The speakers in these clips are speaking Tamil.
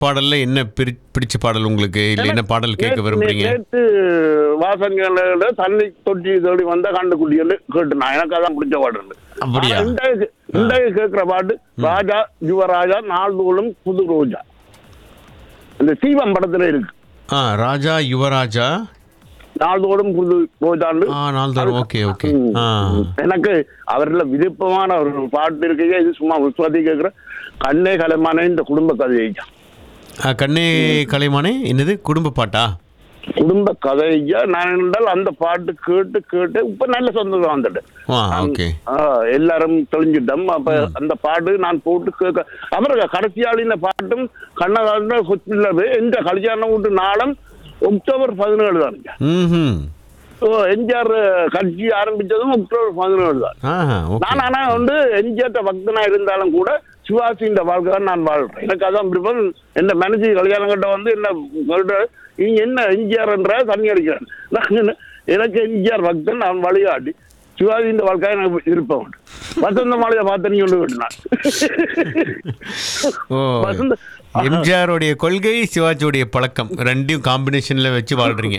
பாடல்ல என்ன பிடிச்ச பாடல் உங்களுக்கு? இல்ல என்ன பாடல் கேட்க விரும்புறீங்க? நேற்று வாசன்கள தண்ணி தொட்டி தேடி வந்த கண்டுக்குட்டிகள் கேட்டு நான் எனக்கு அதான் பிடிச்ச பாட்டு. அப்படியா? இன்றைய கேட்கிற பாட்டு ராஜா யுவராஜா நாள்தோறும் புது ரோஜா. இந்த சீவம் படத்துல இருக்கு. ராஜா யுவராஜா நாள்தோறும் புது ரோஜாண்டு. நாள்தோறும். Okay okay. எனக்கு அவர்ல விருப்பமான ஒரு பாட்டு இருக்கு. இது சும்மா உஸ்வாதி கேட்கிற கண்ணே கலைமானே இந்த குடும்ப கதையை. கண்ணே கலைமானே என்னது குடும்ப பாட்டா? குடும்ப கதையா. நான் என்றால் அந்த பாட்டு கேட்டு கேட்டு இப்ப நல்ல சொந்தம் வந்துட்டு எல்லாரும் தெளிஞ்சிட்டோம். அப்ப அந்த பாட்டு நான் போட்டு கேட்க அவருக்கு கடைசியாளின பாட்டும் கண்ணகால கொச்சில்லது. எந்த கல்யாணம் வீட்டு நாளும் அக்டோபர் 17 தான். எம்ஜிஆர் கட்சி ஆரம்பிச்சதும் அக்டோபர் 17 தான். நான் ஆனா வந்து எம்ஜிஆர் பக்தனா இருந்தாலும் கூட சிவாஜியின் வாழ்க்கை தான் நான் வாழ்றேன். எனக்கு அதான் விருப்பம். என்ன மனசு கல்யாணம் கிட்ட வந்து என்ன நீங்க என்ன எம்ஜிஆர் என்ற தண்ணி அடிக்கிறேன். எனக்கு எம்ஜிஆர் பக்தன் நான் வழிகாட்டி சிவாஜியின் வாழ்க்கை எனக்கு விருப்பம் உண்டு. வசந்த மாலையை பார்த்து நீ ஒன்று விட்டுனான். எம்ஜிஆருடைய கொள்கை சிவாஜியுடைய பழக்கம் ரெண்டையும் காம்பினேஷன்ல வச்சு வாழ்றீங்க.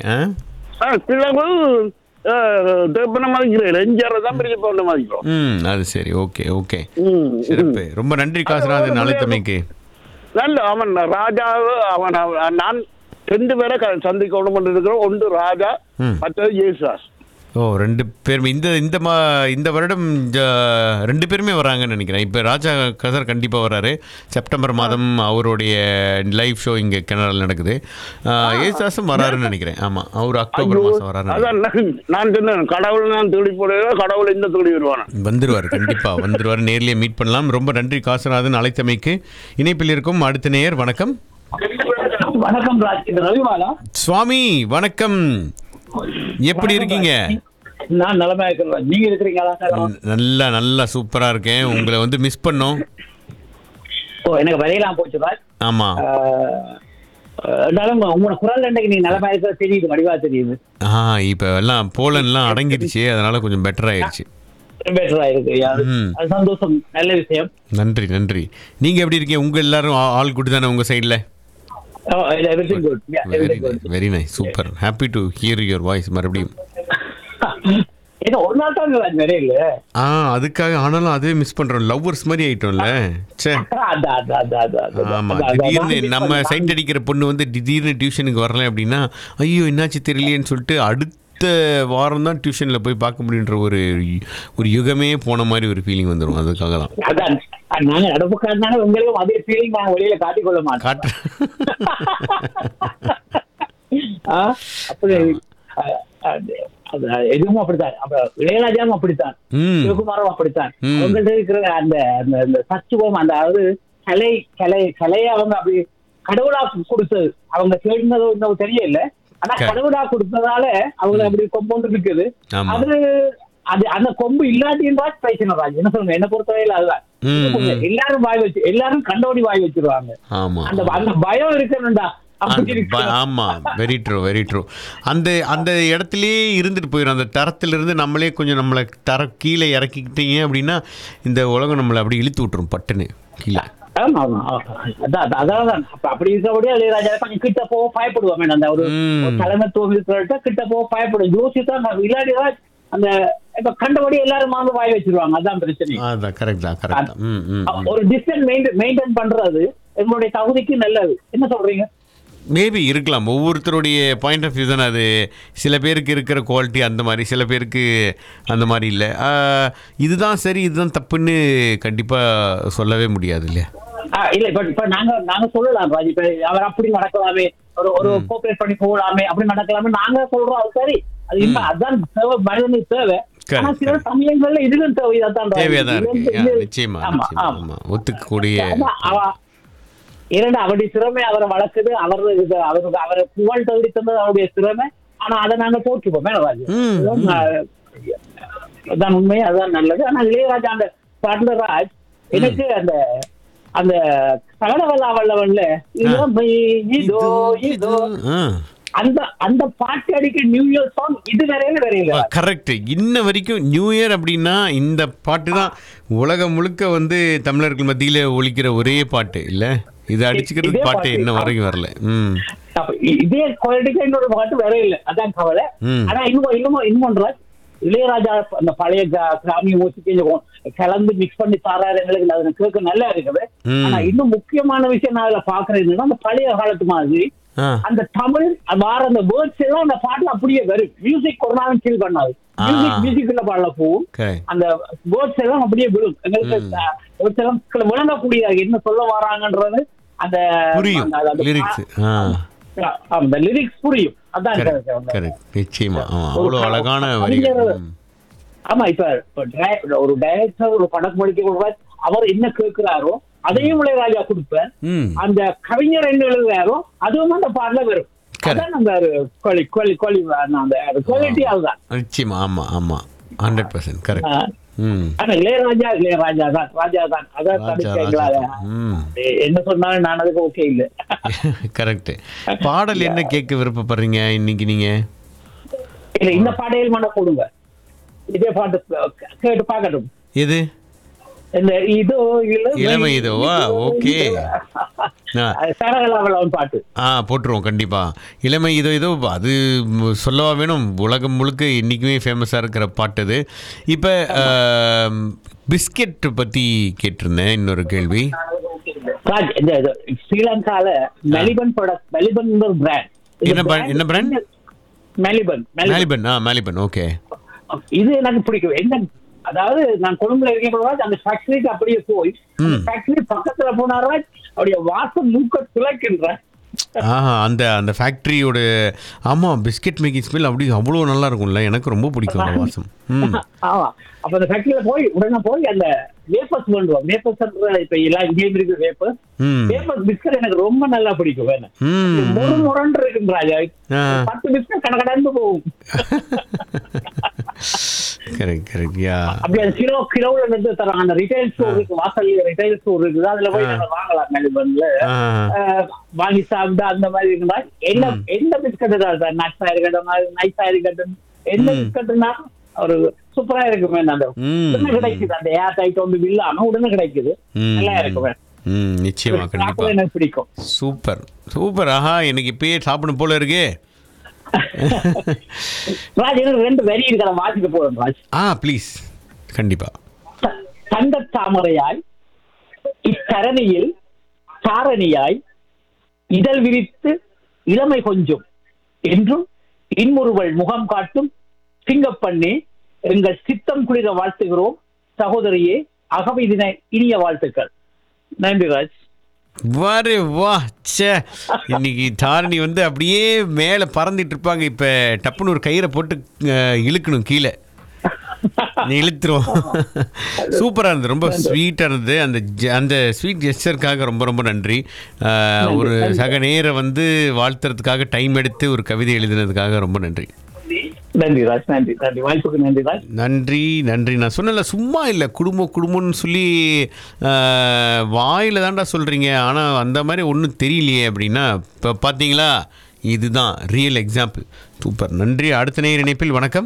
அது சரி. Okay okay. சிறப்பு. ரொம்ப நன்றி காசராஜன் அழைத்தமைக்கு. நல்ல அவன் ராஜாவை அவன் நான் 2 பேரை சந்திக்கணும் இருக்கிறோம். ஒன்று ராஜா, மற்றது ஜெயசுதாஸ். ரெண்டு பேருமே இந்த வருடம் 2 பேருமே வராங்கன்னு நினைக்கிறேன். இப்போ ராஜா கசர் கண்டிப்பாக வராரு. செப்டம்பர் மாதம் அவருடைய லைவ் ஷோ இங்கே கனடாவில் நடக்குது. ஏசாசும் வராருன்னு நினைக்கிறேன். ஆமாம், அவர் அக்டோபர் மாதம் வராரு. நான் சொன்னேன் கடவுள் நான் தேடி போடுவேன், கடவுள் இந்த தேடி வருவான். வந்துருவார், கண்டிப்பாக வந்துருவார். நேர்லேயே மீட் பண்ணலாம். ரொம்ப நன்றி காசநாதன் அழைத்தமைக்கு. இணைப்பில் இருக்கும் அடுத்த நேயர். வணக்கம். வணக்கம் சுவாமி. வணக்கம். எப்படி இருக்கீங்க? நான் நலமா இருக்கிறேன். நீங்க இருக்கிறீங்களா? நல்லா நல்லா சூப்பரா இருக்கேன். உங்களை வந்து மிஸ் பண்ணோம். எனக்கு வரையலாம் போச்சு. ஆமா, உங்களோட குரல் அன்னைக்கு நீங்க நலமா இருக்கிற தெரியுது, வடிவா தெரியுது. இப்ப எல்லாம் போலன்லாம் அடங்கிடுச்சு, அதனால கொஞ்சம் பெட்டர் ஆயிடுச்சு. சந்தோஷம், நல்ல விஷயம். நன்றி நன்றி. நீங்க எப்படி இருக்கீங்க? உங்க எல்லாரும் ஆள் குட் தானே உங்க சைட்ல? Very nice, super. Happy to hear your voice மறுபடியும். ஒரு நாள் தான் அதுக்காக. ஆனாலும் அதே மிஸ் பண்றோம். லவ்வர்ஸ் மாதிரி ஆயிட்டோம்ல. ஆமா, திடீர்னு நம்ம சைட் அடிக்கிற பொண்ணு வந்து திடீர்னு டியூஷனுக்கு வரல அப்படின்னா ஐயோ என்னாச்சு தெரியலையேன்னு சொல்லிட்டு அடுத்த வாரம் தான் டியூஷன்ல போய் பார்க்க முடியுன்ற ஒரு யுகமே போன மாதிரி ஒரு ஃபீலிங் வந்துடும். அதுக்காக தான் நாங்க நடப்புக்காரனால உங்களுக்கும் அதே ஃபீலிங் நாங்க வெளியில காட்டிக்கொள்ள மாட்டோம். அப்படி எதுவும் அப்படித்தான். இளையராஜாவும் அப்படித்தான், சிவகுமாரும் அப்படித்தான். அவங்கள்ட்ட இருக்கிற அந்த சத்துவம், அந்த அதாவது கலையை அவங்க அப்படி கடவுளா கொடுத்தது. அவங்க தேடினதோ இன்னும் தெரியல, ஆனா கடவுளா கொடுத்ததால அவங்க அப்படி கொம்பொண்டு இருக்குது. அது அந்த கொம்பு இல்லாட்டின்றா பிரச்சனை தான். என்ன சொல்லுங்க, என்ன பொறுத்தவரையில அதுதான். எல்லாரும் வாய் வச்சு, எல்லாரும் கண்டோடி வாய் வச்சிருவாங்க. அந்த பயம் இருக்கணும்டா. ஆமா, வெரி ட்ரூ வெரி ட்ரூ. அந்த இடத்துலயே இருந்துட்டு போயிடும். அந்த தரத்திலிருந்து நம்மளே கொஞ்சம் நம்மளை கீழே இறக்கிக்கிட்டீங்க அப்படின்னா இந்த உலகம் நம்மளை அப்படி இழுத்து விட்டுரும் பட்டுன்னு கீழே. அப்படி இருக்கபடியே இளையராஜா கொஞ்சம் கிட்ட போக பயப்படுவாங்க. அந்த ஒரு தலைமைத்துவம் இருக்கிற கிட்ட போக பயப்படும். யோசித்தான் இல்லாடிதான் அந்த இப்ப கண்டபடி எல்லாரும் வாங்க வாய் வச்சிருவாங்க. அதான் பிரச்சனை. ஒரு டிஸ்டன்ஸ் மெயின்டைன் பண்றது எங்களுடைய தகுதிக்கு நல்லது. என்ன சொல்றீங்க? மேபி இருக்கலாம். ஒவ்வொருத்தருடைய பாயிண்ட் ஆஃப் வியூ தானே அது. சில பேருக்கு இருக்கிற குவாலிட்டி அந்த மாதிரி, சில பேருக்கு அந்த மாதிரி இல்லை. இதுதான் சரி இதுதான் தப்புன்னு கண்டிப்பாக சொல்லவே முடியாது இல்லையா? இல்ல இப்ப நாங்க சொல்லலாம் ராஜ், இப்ப அவர் அப்படி நடக்கலாமே, ஒரு கோஆபரேட் பண்ணி போகலாமே, அப்படி நடக்கலாமே நாங்க சொல்றோம். அது சரி, அது இப்ப அதான் தேவை, மனிதனுக்கு தேவை. ஆனா சில சமயங்கள்ல இதுவும் தேவையாதான் இருக்கு. நிச்சயமா ஒத்துக்கக்கூடிய அவருடைய திறமை அவரை வளர்க்குது. அவரை புகழ் தகுதி தந்தது அவருடைய திறமை. ஆனா அதை நாங்க போட்டுப்போம். அதான் உண்மை, அதுதான் நல்லது. ஆனா இளையராஜா அந்த பாண்டராஜ் எனக்கு அந்த சகலவல்லா வல்லவன்ல இதோ இதோ அந்த பாட்டு அடிக்க நியூ இயர் சாங் இது வரையில கரெக்ட். இன்ன வரைக்கும் நியூ இயர் அப்படின்னா இந்த பாட்டு தான் உலகம் முழுக்க வந்து தமிழர்கள் மத்தியில ஒலிக்கிற ஒரே பாட்டு இல்ல. இது அடிச்சுக்கிறதுக்கு பாட்டு இன்னும் வரைக்கும் வரல. இதே குவாலிட்டிக்கு இன்னொரு பாட்டு வேற இல்லை, அதான் கவலை. ஆனா இன்னொன்று இளையராஜா அந்த பழைய கிராமிய மூசிக்கு கலந்து மிக்ஸ் பண்ணி தாராரு எங்களுக்கு அது கேட்க நல்லா இருக்குது. ஆனா இன்னும் முக்கியமான விஷயம் நான் அதுல பாக்குறேன் என்னன்னா, அந்த பழைய காலத்து மாதிரி அந்த தமிழ் வார அந்த வேர்ட்ஸ் எல்லாம் அந்த பாட்டுல அப்படியே வரும். மியூசிக் ஒரு நாளும் ஃபீல் பண்ணாது. மியூசிக்ல பாடல போகும், அந்த வேர்ட்ஸ் எல்லாம் அப்படியே விழும். எங்களுக்கு விளங்கக்கூடிய என்ன சொல்ல வராங்கன்றது அந்த அந்த லிரிக்ஸ் புரியும். அதான் நிச்சயமா அழகான. ஆமா, இப்ப ஒரு டைரக்டர் ஒரு படம் முடிக்க அவர் என்ன கேட்கிறாரோ அதையும் இளையராஜா கொடுப்பேன். அந்த கவிஞர் என்ன எழுதுறாரோ அதுவும் அந்த பாடல வரும். அதான் அந்த குவாலிட்டி அதுதான். நிச்சயமா. ஆமா ஆமா 100% கரெக்ட். ஆனா இளையராஜா தான் ராஜா தான். அதான் என்ன சொன்னாலும் நான் அதுக்கு ஓகே இல்ல. கரெக்ட். பாடல் என்ன கேட்க விருப்பப்படுறீங்க இன்னைக்கு நீங்க? இல்ல இந்த பாடையில் மன போடுங்க, இதே பாட்டு கேட்டு பார்க்கட்டும். எது? இந்த இதோ இளமை இதோவா? ஓகே, பாட்டு போட்டுருவோம் கண்டிப்பா. இளமை இதோ அது சொல்லவா வேணும், உலகம் முழுக்க இன்னைக்குமே ஃபேமஸா இருக்கிற பாட்டு அது. இப்ப பிஸ்கெட் பத்தி கேட்டிருந்தேன். இன்னொரு கேள்வி, ஸ்ரீலங்கால மெலிபன் ஒரு பிராண்ட். என்ன பிராண்ட்? மெலிபன். ஓகே, இது எனக்கு பிடிக்கும். என்ன அதாவது நான் கொழும்புல இருக்கேன், அந்த ஃபேக்டரிக்கு அப்படியே போய் ஃபேக்டரி பக்கத்துல போனாரா அப்படியே வாசம் மூக்க துளைக்கின்ற அந்த ஃபேக்டரியோட. ஆமா, பிஸ்கெட் மேக்கிங் ஸ்மெல் அப்படி அவ்வளோ நல்லா இருக்கும்ல, எனக்கு ரொம்ப பிடிக்கும் அந்த வாசம். ஆமா, அப்ப அந்த ஃபேக்டரியில போய் உடனே போய் அந்த வேப்பர்ஸ் பண்ணுவோம். வேப்பர்ஸ் இப்ப எல்லாம் இங்கேயும் இருக்கு வேப்பர்ஸ். வேப்பர்ஸ் பிஸ்கட் எனக்கு ரொம்ப நல்லா பிடிக்கும். வேணும் முரண்டு இருக்குன்னு ராஜா, 10 பிஸ்கட் கடந்து போகும். அப்படியே கிலோல இருந்து தராங்க. அந்த ரிட்டைல் ஸ்டோர் இருக்கு, வாசல்ல ரிட்டைல் ஸ்டோர் இருக்குது, அதுல போய் நம்ம வாங்கலாம். மெல்பர்ன்ல வாங்கி சாப்பிட்டா அந்த மாதிரி இருக்குன்னா எந்த பிஸ்கட் நட்ஸா இருக்கட்டும், நைஸா இருக்கட்டும், எந்த பிஸ்கட்னா ஒரு சூப்பரா இருக்குமே. அந்த உடனே கிடைக்குது, அந்த ஏர் டைட் வந்து இல்லாம உடனே கிடைக்குது, நல்லா இருக்குமே. நிச்சயமா, கண்டிப்பா எனக்கு பிடிக்கும். Super super. ஆஹா, எனக்கு இப்பயே சாப்பிடும் போல இருக்கு. ராஜ், எனக்கு 2 வரி இருக்கிற வாசிக்க போறேன் ராஜ். ப்ளீஸ், கண்டிப்பா. தந்த தாமரையாய் இத்தரணியில் தாரணியாய் இதழ் விரித்து இளமை கொஞ்சம் என்றும் இன்முறுவல் முகம் காட்டும் சிங்கப்பண்ணே எங்கள் சித்தம் குளிர வாழ்த்துகிறோம் சகோதரியே. அகவை தின இனிய வாழ்த்துக்கள். நன்றி ராஜ். வாரே வா, சே, இன்னைக்கு தாரணி வந்து அப்படியே மேலே பறந்துட்டு இருப்பாங்க. இப்போ டப்புன்னு ஒரு கயிறை போட்டு இழுக்கணும் கீழே, இழுத்துரும். சூப்பராக இருந்தது, ரொம்ப ஸ்வீட்டாக இருந்தது. அந்த ஸ்வீட் ஜெஸ்டருக்காக ரொம்ப ரொம்ப நன்றி. ஒரு சக நேரை வந்து வாழ்த்துறதுக்காக டைம் எடுத்து ஒரு கவிதை எழுதினதுக்காக ரொம்ப நன்றி. நன்றி ராஜ், நன்றி நன்றி, வாய்ப்புக்கு நன்றி ராஜ். நன்றி நன்றி. நான் சொன்னல, சும்மா இல்லை, குடும்பம்னு சொல்லி வாயில் தாண்டா சொல்கிறீங்க, ஆனால் அந்த மாதிரி ஒன்றும் தெரியலையே அப்படின்னா இப்போ பார்த்தீங்களா, இதுதான் ரியல் எக்ஸாம்பிள். சூப்பர், நன்றி. அடுத்த நேர இணைப்பில் வணக்கம்.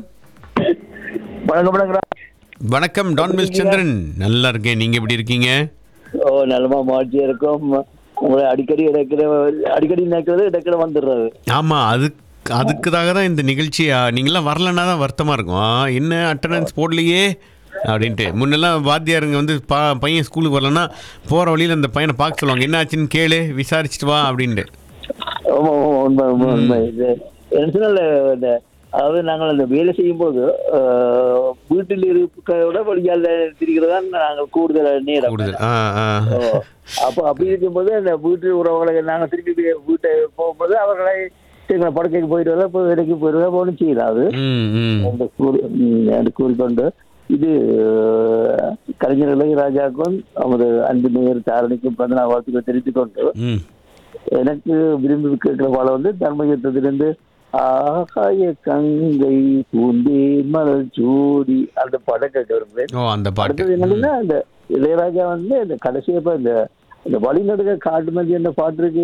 வணக்கம் டான்வில் சந்திரன். நல்லா இருக்கேன், நீங்கள் எப்படி இருக்கீங்க? நல்லமா மாற்றியா இருக்கும். உங்களை அடிக்கடி நினைக்கிறது வந்துடுறது. ஆமாம், அதுக்குதாக தான் இந்த நிகழ்ச்சியா. நீங்களாம் வரலன்னா தான் வருத்தமாக இருக்கும். என்ன அட்டண்டன்ஸ் போடலையே அப்படின்ட்டு. முன்னெல்லாம் வாத்தியாருங்க வந்து பையன் ஸ்கூலுக்கு வரலன்னா போகிற வழியில் அந்த பையனை பார்க்க சொல்லுவாங்க, என்ன ஆச்சுன்னு கேளு, விசாரிச்சுட்டு வா அப்படின்ட்டு. அதாவது நாங்கள் அந்த வேலை செய்யும் போது வீட்டில் இருக்கிறத வழியால் திரிகிறதா நாங்கள் கூடுதல் நேரம். அப்போ அப்படி இருக்கும்போது அந்த வீட்டு உறவுகளை நாங்கள் திருப்பி வீட்டை போகும்போது அவர்களை படுக்கைக்கு போயிட்டு வரல, இப்போ வேலைக்கு போயிட்டு வரல, ஒன்றும் செய்யலாது என்று கூறிக்கொண்டு இது கலைஞர் இளையராஜாவுக்கும் நமது அன்பு நேயர் தாரணிக்கும் பிறந்த நாள் வாழ்த்துக்கள் தெரிவித்துக் கொண்டு எனக்கு விரும்பி கேட்கிற பாடம் வந்து தர்மயுத்தத்திலிருந்து ஆகாய கங்கை பூந்தே மலர் ஜோடி அந்த படம் கேட்க விரும்புகிறேன். அந்த பாட்டு என்னன்னா அந்த இளையராஜா வந்து இந்த கடைசியப்ப இந்த வழிநடுக காட்டுமதி அந்த பாட்டுக்கு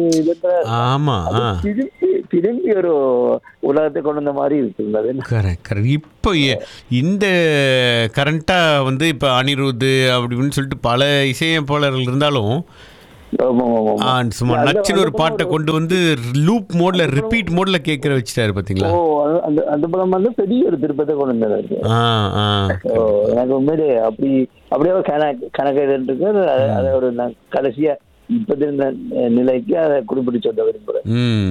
திரும்பி ஒரு உலகத்தை கொண்டு வந்த மாதிரி இருக்கு. இப்போ இந்த கரண்டா வந்து இப்போ அனிருத் அப்படின்னு சொல்லிட்டு பல இசையமைப்பாளர்கள் இருந்தாலும் ஆமா, ஆமா, ஆமா. சும்மா நச்சுன்னு ஒரு பாட்டை கொண்டு வந்து லூப் மோட்ல ரிப்பீட் மோட்ல கேட்கற வச்சுட்டாரு பாத்தீங்களா? அந்த அந்த படம் வந்து பெரிய ஒரு திருப்பத்தை கொண்டு வந்தது. எனக்கு உண்மையிலே அப்படியே கணக்கு இருக்கு. அதை ஒரு நான் கடைசியா இப்ப நிலைக்கு அதை குறிப்பிட்டு சொல்ல விரும்புறேன்.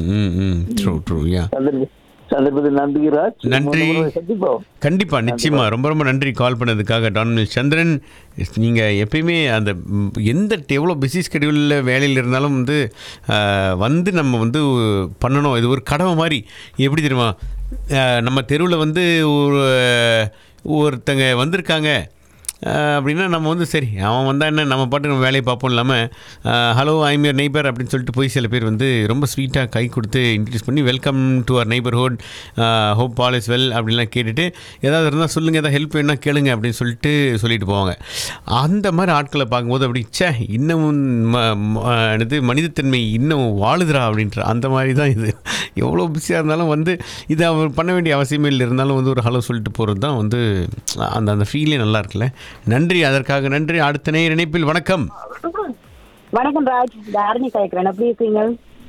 சந்தர்ப்பத்தில் நன்றி ராஜ். நன்றி. கண்டிப்பா நிச்சயமா ரொம்ப ரொம்ப நன்றி கால் பண்ணதுக்காக டான்மில் சந்திரன். நீங்கள் எப்பயுமே அந்த எவ்வளோ பிஸி ஸ்கெடியூலில் வேலையில் இருந்தாலும் வந்து நம்ம வந்து பண்ணணும். இது ஒரு கடமை மாதிரி. எப்படி தெரியுமா, நம்ம தெருவில் வந்து ஒருத்தங்க வந்திருக்காங்க அப்படின்னா நம்ம வந்து சரி அவன் வந்தால் என்ன, நம்ம பாட்டு நம்ம வேலையை பார்ப்போம். இல்லாமல் ஹலோ ஐம் யுவர் நெய்பர் அப்படின்னு சொல்லிட்டு போய் சில பேர் வந்து ரொம்ப ஸ்வீட்டாக கை கொடுத்து இன்ட்ரடியூஸ் பண்ணி welcome to our neighbourhood, hope all is well அப்படின்லாம் கேட்டுட்டு ஏதாவது இருந்தால் சொல்லுங்கள், ஏதாவது ஹெல்ப் வேணுன்னா கேளுங்க அப்படின்னு சொல்லிட்டு போவாங்க. அந்த மாதிரி ஆட்களை பார்க்கும்போது அப்படி இன்னமும் மனிதத்தன்மை இன்னும் வாழுதுரா அப்படின்ற அந்த மாதிரி தான் இது. எவ்வளோ பிஸியாக இருந்தாலும் வந்து இதை அவர் பண்ண வேண்டிய அவசியமே இல்லை. இருந்தாலும் வந்து ஒரு ஹலோ சொல்லிட்டு போகிறது தான் வந்து அந்த ஃபீலே நல்லா இருக்குல்ல. நன்றி, அதற்காக நன்றி. அடுத்த நேயர் இணைப்பில். வணக்கம். வணக்கம் ராஜ், தாரணி கேட்கிறேன். எப்படி இருக்கீங்க?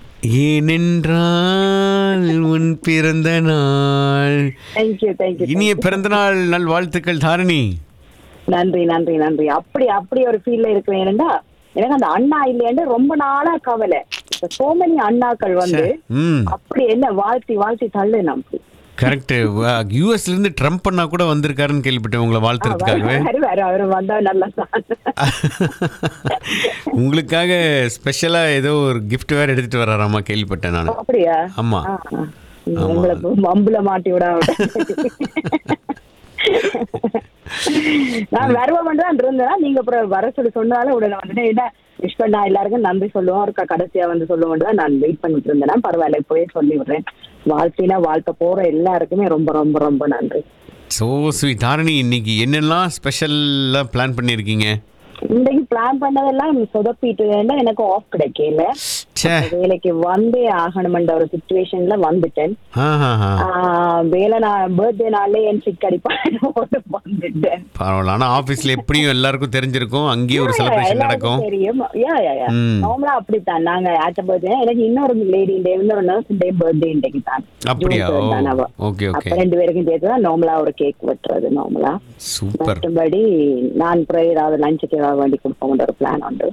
ஏனென்றால் உன் பிறந்த நாள். தேங்க்யூ. இனிய பிறந்த நாள் நல் வாழ்த்துக்கள் தாரணி. நன்றி நன்றி நன்றி. அப்படி ஒரு ஃபீல்ல இருக்கிறேன். எனக்கு அந்த அண்ணா இல்லையாண்டு ரொம்ப நாளா கவலை. சோமனி அண்ணாக்கள் வந்து அப்படி என்ன வாழ்த்தி தள்ளு. நமக்கு கரெக்ட். யூஎஸ்ல இருந்து ட்ரம்ப் பண்ணா கூட வந்திருக்காருன்னு கேள்விப்பட்டேன் உங்களை வாழ்த்துறதுக்காகவே. அவர் வந்தா நல்லா உங்களுக்காக ஸ்பெஷலா ஏதோ ஒரு கிஃப்ட் வேற எடுத்துட்டு வர்றாராமா கேள்விப்பட்டேன் நான். அப்படியா? ஆமா. உங்களுக்கு மம்புல மாட்டி விட நான் வருவேன் இருந்தேன். நீங்க அப்புறம் வர சொன்னாலும் உடனே வந்துட்டு என்ன விஷ் பண்ணா எல்லாருக்கும் நன்றி சொல்லுவோம். ஒரு கடைசியா வந்து சொல்லுவோம். நான் வெயிட் பண்ணிட்டு இருந்தேன். பரவாயில்ல, போய் சொல்லி விடுறேன். வாழ்த்த போற எல்லாருக்குமே ரொம்ப ரொம்ப ரொம்ப நன்றி. So sweet. தாரணி, இன்னைக்கு என்னெல்லாம் ஸ்பெஷலா பிளான் பண்ணிருக்கீங்க? இன்னைக்கு பிளான் பண்ணதெல்லாம் சொதப்பிட்டு எனக்கு ஆஃப் கிடைக்கல. வேலைக்கு வந்தே ஆகணும்ன்ற ஒரு சிச்சுவேஷன்ல வந்துட்டேன். வேலை பர்த்டே நாளே என் சிக் அடிப்பான்னு வந்துட்டேன். பரவாயில்ல. ஆனா ஆபீஸ்ல எப்படியும் எல்லாருக்கும் தெரிஞ்சிருக்கும், அங்கேயே ஒரு செலிப்ரேஷன் நடக்கும். தெரியும். நார்மலா அப்படித்தான். நாங்க ஆட்ட பர்த்டே எனக்கு இன்னொரு லேடி டே, இன்னொரு நர்ஸ் டே பர்த்டே இன்னைக்கு தான். அப்படியா? Okay okay. ரெண்டு பேருக்கும் சேர்த்து தான் நார்மலா ஒரு கேக் வெட்டுறது நார்மலா. சூப்பர். மற்றபடி நான் ஏதாவது லஞ்சுக்கு ஏதாவது வேண்டி கொடுப்போம்ன்ற ஒரு பிளான் உண்டு.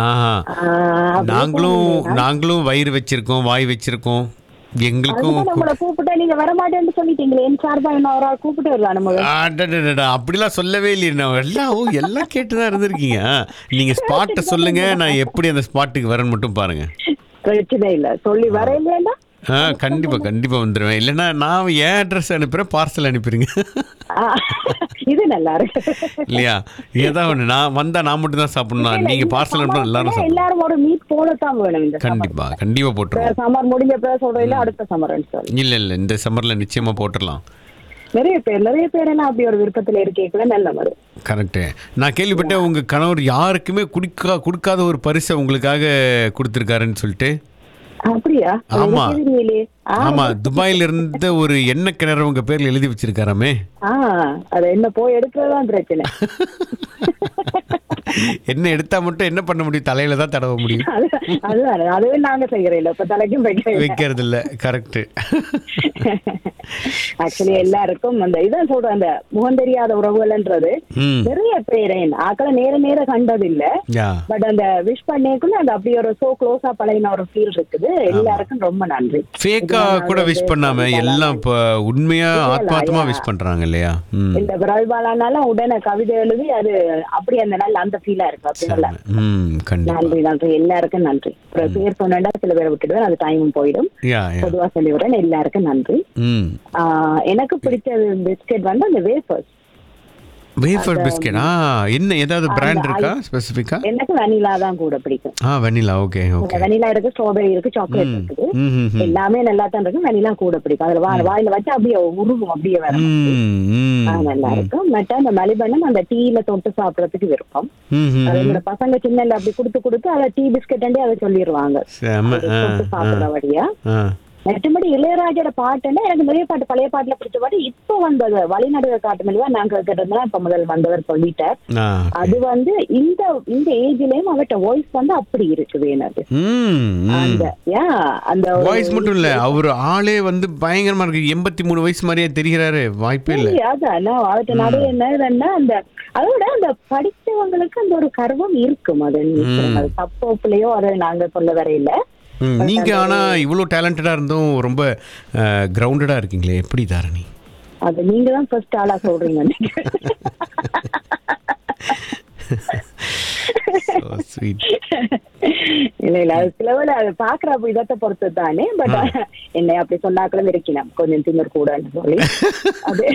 நாங்களும் வயிறு வச்சிருக்கோம், வாய் வச்சிருக்கோம். எங்களுக்கும் கூப்பிட்டா நீங்க வர மாட்டேன்னு சொல்லிட்டீங்களே. என் சார்பா என்ன ஒரு ஆள் கூப்பிட்டு வரலாம். அப்படிலாம் சொல்லவே இல்லையா? எல்லாம் கேட்டுதான் இருந்திருக்கீங்க. நீங்க ஸ்பாட்டை சொல்லுங்க, நான் எப்படி அந்த ஸ்பாட்டுக்கு வரேன்னு மட்டும் பாருங்க. பிரச்சனை இல்ல, சொல்லி வர இல்லையா? கண்டிப்பா வந்துடுவேன். இல்லைன்னா நான் என் அட்ரஸ் அனுப்புறேன், பார்சல் அனுப்பிடுங்க. இது நல்லா இருக்கு இல்லையா? ஏதாவது ஒண்ணு நான் வந்தா நான் மட்டும் தான் சாப்பிடணும், நீங்க பார்சல் அனுப்பினா எல்லாரும் ஒரு மீட் போடத்தான் வேணும். கண்டிப்பா போட்டுருவோம். சம்மர் முடிஞ்ச பிறகு சொல்றீங்களா? அடுத்த சம்மர் இல்ல இந்த சம்மர்ல நிச்சயமா போட்டுடலாம். நிறைய பேர் எல்லாம் அப்படி ஒரு விருப்பத்துல இருக்கேன். நல்ல வரும். கரெக்ட். நான் கேள்விப்பட்டேன் உங்க கணவர் யாருக்குமே கொடுக்காத ஒரு பரிசை உங்களுக்காக கொடுத்திருக்காருன்னு சொல்லிட்டு. அப்படியா? ஆமா, துபாயில இருந்த ஒரு எண்ணெய் கிணறு உங்க பேர்ல எழுதி வச்சிருக்காராமே. அது என்ன போய் எடுக்கிறதான் பிரச்சனை. என்ன எடுத்தா மட்டும் என்ன பண்ண முடியும்? தலையில தான் தடவ முடியும். அதுவே நாங்க செய்யறோம், இப்ப தலைக்கும் வைக்கிறது இல்ல. கரெக்ட். ஆக்சுவலி எல்லாருக்கும் அந்த இதான் சொல்றேன், அந்த முகம் தெரியாத உறவுகள்ன்றது நிறைய பேர் ஆக்களை நேர கண்டது இல்ல. பட் அந்த விஷ் பண்ணிக்குள்ள அந்த அப்படி ஒரு சோ க்ளோஸா பழகின ஒரு ஃபீல் இருக்குது. எல்லாருக்கும் ரொம்ப நன்றி. ஃபேக்கா கூட விஷ் பண்ணாம எல்லாம் உண்மையா ஆத்மார்த்தமா விஷ் பண்றாங்க இல்லையா? இந்த பிரல்பாலானாலும் உடனே கவிதை எழுதி அது அப்படி அந்த நாள் அந்த ஃபீலா இருக்கு. அப்படி நன்றி எல்லாருக்கும் நன்றி. பேர் சொன்னா சில பேரை விட்டுடுவேன், அது டைமும் போயிடும். பொதுவா சொல்லி விடுறேன், எல்லாருக்கும் நன்றி. எனக்கு பிடிச்ச பிஸ்கெட் வந்து அந்த வேஃபர் பிஸ்கெட். என்ன ஏதாவது பிராண்ட் இருக்கா ஸ்பெசிஃபிக்கா? எனக்கு வெனிலா தான் கூட பிடிக்கும். வெனிலா. Okay okay. வெனிலா இருக்கு, ஸ்ட்ராபெரி இருக்கு, சாக்லேட் இருக்குது. எல்லாமே நல்லா தான் இருக்கு. வெனிலா கூட பிடிக்கும். அதுல வாயில வச்சு அப்படியே உருவும், அப்படியே வர நல்லா இருக்கும். மற்ற அந்த மலிபண்ணம் அந்த டீல தொட்டு சாப்பிடறதுக்கு விருப்பம். அதோட பசங்க சின்னல அப்படி கொடுத்து அதை டீ பிஸ்கெட் அதை சொல்லிடுவாங்க சாப்பிடுற வழியா. மற்றபடி இளையராஜோட பாட்டுன்னா எனக்கு நிறைய பாட்டு பழைய பாட்டுல பிடிச்ச பாட்டு இப்போ வந்தது வழிநடுக காட்டு மெலிவா நாங்க கேட்டதுனா இப்ப முதல் வந்தவர் சொல்லிட்டார். அது இந்த இந்த ஏஜ்லயும் அவர்கிட்ட வாய்ஸ் அப்படி இருக்குது. எனக்கு அந்த வாய்ஸ் மட்டும் இல்ல, அவரு ஆளே பயங்கரமா இருக்கு. 83 வயசு மாதிரியே தெரிகிறாரு. வாய்ப்பே இல்ல. அதான் அவர்கிட்ட நிறைய என்னன்னா அதோட அந்த படித்தவங்களுக்கு அந்த ஒரு கர்வம் இருக்கும். அது தப்போப்புலயோ அதை நாங்க சொல்ல வரையில. நீங்க ஆனா இவ்வளவு டேலண்டடா இருந்தும் ரொம்ப கிரவுண்டடா இருக்கீங்களே, எப்படி தாரணி? அது நீங்க தான் ஃபர்ஸ்ட் ஆளா சொல்றீங்க. இல்ல அது சிலவள அது பாக்குற இதத்தை பொறுத்து தானே. பட் என்னை அப்படி சொன்னாக்களும் இருக்கணும் கொஞ்சம் திமிர் கூடன்னு சொல்லி அது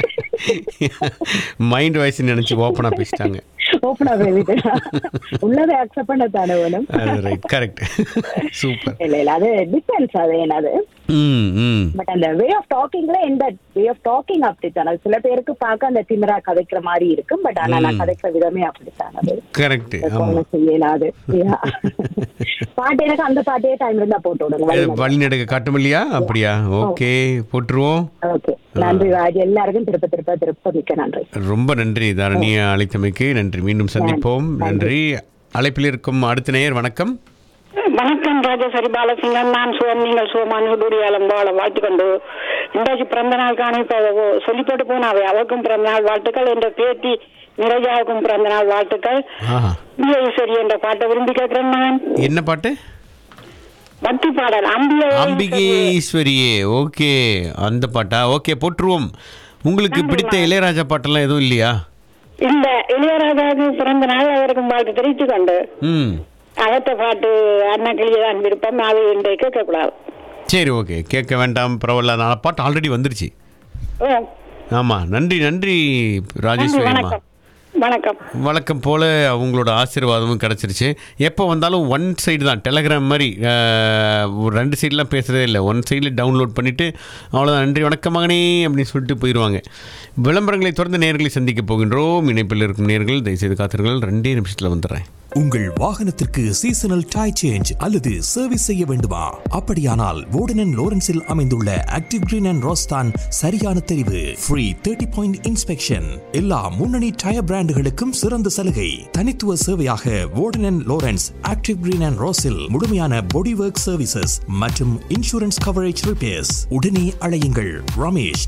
மைண்ட் வாய்ஸ் நினைச்சு ஓப்பனா பேசிட்டாங்க. ஓப்பனா பேசிட்டா உள்ளதை அக்செப்ட் பண்ண தானே வேணும். கரெக்ட். சூப்பர். இல்ல அது டிபெண்ட்ஸ். அது என்னது பட் அந்த வே ஆஃப் டாக்கிங்ல இந்த வே ஆஃப் டாக்கிங் அப்படித்தான். அது சில பேருக்கு பார்க்க அந்த திமிரா கதைக்கிற மாதிரி இருக்கும். பட் ஆனா நான் கதைக்கிற விதமே அப்படித்தான். அது கரெக்ட். செய்யலாது பாட்டு எனக்கு அந்த பாட்டே டைம் இருந்தா போட்டு விடுங்க. வழிநடுக காட்டும் இல்லையா? அப்படியா? ஓகே, போட்டுருவோம். ஓகே, நன்றி ராஜ். எல்லாருக்கும் திருப்ப மிக்க நன்றி. ரொம்ப நன்றி தாரணிய அழைத்தமைக்கு நன்றி. மீண்டும் சந்திப்போம். நன்றி. அழைப்பில் இருக்கும் அடுத்த நேயர். வணக்கம். வணக்கம் ராஜேஸ்வரி பாலசிங்கன். நான் சுகம், நீங்கள் சுகமான டூரியாலம் வாழ வாழ்த்துக்கொண்டு இன்றைக்கு பிறந்த நாள் காண சொல்லி போட்டு போனாவே அவருக்கும் பிறந்த நாள் வாழ்த்துக்கள். என்ற பேத்தி நிரஜாவுக்கும் பிறந்த நாள் வாழ்த்துக்கள். அம்பிகேஸ்வரி என்ற பாட்டை விரும்பி கேட்கிறேன் நான். என்ன பாட்டு? பக்தி பாடல் அம்பிகேஸ்வரியே. ஓகே, அந்த பாட்டா? ஓகே, போட்டுருவோம். உங்களுக்கு பிடித்த இளையராஜா பாட்டெல்லாம் எதுவும் இல்லையா? இல்ல, இளையராஜாவுக்கு பிறந்த நாள் அவருக்கும் வாழ்த்து தெரிவித்து கொண்டு அவத்த பாட்டு அண்ணா கிளியதான் விருப்பம். அது இன்றைக்கு கேட்கக்கூடாது. சரி, ஓகே, கேட்க வேண்டாம், பரவாயில்ல. நான் பாட்டு ஆல்ரெடி வந்துருச்சு. ஆமா, நன்றி நன்றி ராஜேஸ்வரி அம்மா. வணக்கம். வழக்கம் போல் அவங்களோட ஆசீர்வாதமும் கிடச்சிருச்சு. எப்போ வந்தாலும் ஒன் சைடு தான், டெலகிராம் மாதிரி ரெண்டு சைட்லாம் பேசுகிறதே இல்லை. ஒன் சைடில் டவுன்லோட் பண்ணிவிட்டு அவ்வளோதான், நன்றி வணக்கம் மகனே அப்படின்னு சொல்லிட்டு போயிடுவாங்க. விளம்பரங்களை தொடர்ந்து நேர்களை சந்திக்க போகின்றோம். இணைப்பில் இருக்கும் நேர்கள் தயவுசெய்து காத்திருங்கள். 2 நிமிஷத்தில் வந்துடுறேன். உங்கள் வாகனத்திற்கு சீசனல் டயர் சேஞ்ச் அல்லது சர்வீஸ் செய்ய வேண்டுமா? அப்படியானால் வோர்டன் லோரன்ஸில் அமைந்துள்ள ஆக்டிவ் கிரீன் அண்ட் ரோஸ் தான் சரியான தெரிவு. Free 30 point inspection. எல்லா முன்னணி டயர் பிராண்டுகளுக்கும் சிறந்த சலுகை. தனித்துவ சேவையாக வோர்டன் லோரன்ஸ் ஆக்டிவ் கிரீன் அண்ட் ரோஸில் முழுமையான பாடி ஒர்க் சர்வீசஸ் மற்றும் இன்சூரன்ஸ் கவரேஜ் ரிப்பேர்ஸ். உடனே அழையுங்கள் ரமேஷ்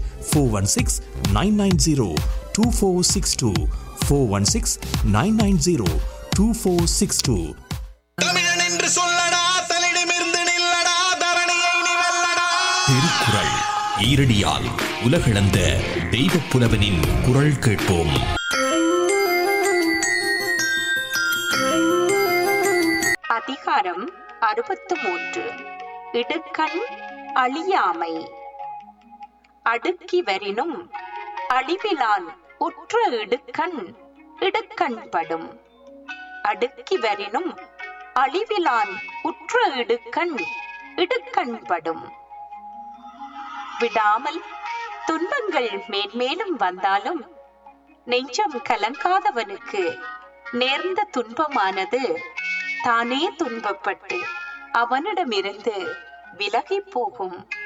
416-990-2462 416-990-2462. தமிழன் என்று சொல்லடா, தலிடமிருந்து நில்லடா, தரணியை நீ வெல்லடா. திருக்குறள் ஈரடியால் உலகளந்த தெய்வப் புலவனின் குரல் கேட்போம். அதிகாரம் 63. இடுக்கண் அழியாமை. அடுக்கி வரினும் அழிவிலான் உற்ற இடுக்கண் இடுக்கண்படும். அடுக்கி வரினும் அழிவிலான் உற்ற இடுக்கண் இடுக்கண்படும். விடாமல் துன்பங்கள் மேன்மேலும் வந்தாலும் நெஞ்சம் கலங்காதவனுக்கு நேர்ந்த துன்பமானது தானே துன்பப்பட்டு அவனிடமிருந்து விலகி போகும்.